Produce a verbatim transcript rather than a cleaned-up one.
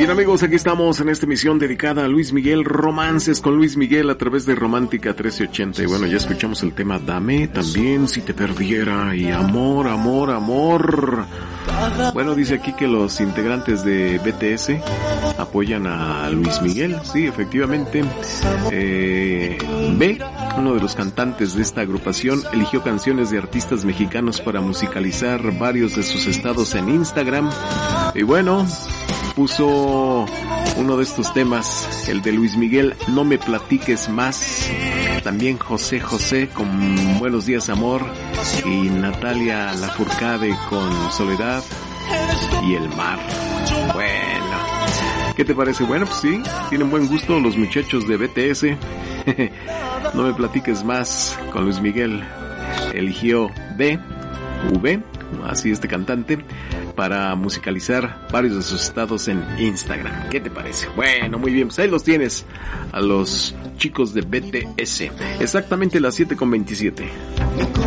Bien, amigos, aquí estamos en esta emisión dedicada a Luis Miguel, Romances con Luis Miguel a través de Romántica trece ochenta. Y bueno, ya escuchamos el tema Dame, también Si te perdiera, y Amor, Amor, Amor. Bueno, dice aquí que los integrantes de B T S apoyan a Luis Miguel. Sí, efectivamente. Eh, B, uno de los cantantes de esta agrupación, eligió canciones de artistas mexicanos para musicalizar varios de sus estados en Instagram. Y bueno, puso uno de estos temas, el de Luis Miguel, No me platiques más. También José José con Buenos días amor, y Natalia Lafourcade con Soledad y El mar. Bueno, ¿qué te parece? Bueno, pues sí, tienen buen gusto los muchachos de B T S. No me platiques más con Luis Miguel. Eligió B, V, así este cantante, para musicalizar varios de sus estados en Instagram. ¿Qué te parece? Bueno, muy bien, pues ahí los tienes, a los chicos de B T S. Exactamente las siete con veintisiete.